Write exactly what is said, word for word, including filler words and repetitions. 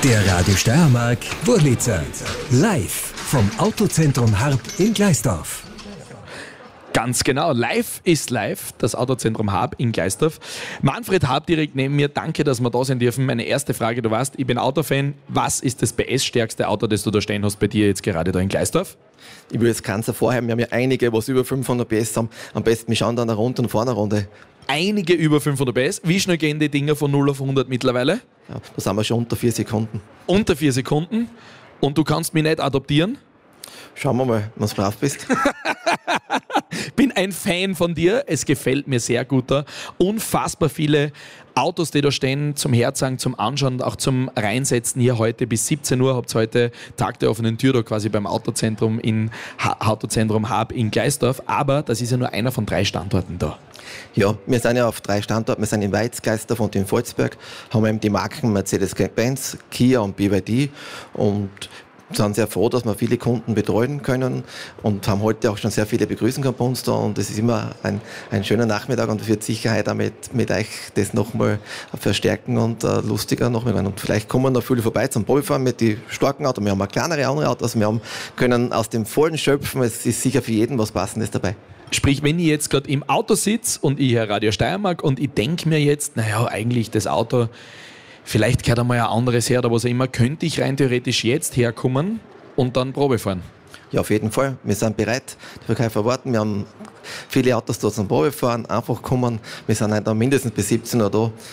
Der Radio Steiermark Wurlitzer. Live vom Autozentrum Harp in Gleisdorf. Ganz genau, live ist live, das Autozentrum Harp in Gleisdorf. Manfred Harp direkt neben mir, danke, dass wir da sein dürfen. Meine erste Frage, du weißt, ich bin Autofan. Was ist das P S-stärkste Auto, das du da stehen hast bei dir jetzt gerade da in Gleisdorf? Ich will jetzt keins hervorheben, wir haben ja einige, was über fünfhundert P S haben. Am besten, wir schauen dann eine Runde und vorne eine Runde. Einige über fünfhundert P S. Wie schnell gehen die Dinger von null auf hundert mittlerweile? Ja, da sind wir schon unter vier Sekunden. Unter vier Sekunden. Und du kannst mich nicht adoptieren? Schauen wir mal, wenn du brav bist. Bin ein Fan von dir, es gefällt mir sehr gut da. Unfassbar viele Autos, die da stehen, zum Herzeigen, zum Anschauen und auch zum Reinsetzen. Hier heute bis siebzehn Uhr habt ihr heute Tag der offenen Tür da quasi beim Autozentrum in ha- Autozentrum Harp in Gleisdorf. Aber das ist ja nur einer von drei Standorten da. Ja, wir sind ja auf drei Standorten. Wir sind in Weiz, Gleisdorf und in Volzberg. Haben eben die Marken Mercedes-Benz, Kia und B Y D. Und sind sehr froh, dass wir viele Kunden betreuen können und haben heute auch schon sehr viele begrüßen können bei uns da, und es ist immer ein, ein schöner Nachmittag und wird Sicherheit auch mit, mit euch das nochmal verstärken und uh, lustiger noch mehr. Und vielleicht kommen noch viele vorbei zum Probefahren mit den starken Autos. Wir haben auch kleinere andere Autos, wir haben, können aus dem Vollen schöpfen. Es ist sicher für jeden was Passendes dabei. Sprich, wenn ich jetzt gerade im Auto sitze und ich höre Radio Steiermark und ich denke mir jetzt, naja, eigentlich das Auto, vielleicht gehört einmal ein anderes her oder was auch immer, könnte ich rein theoretisch jetzt herkommen und dann Probe fahren? Ja, auf jeden Fall. Wir sind bereit, die Verkäufer warten. Wir haben viele Autos da zum Probefahren, einfach kommen. Wir sind heute mindestens bis siebzehn Uhr da.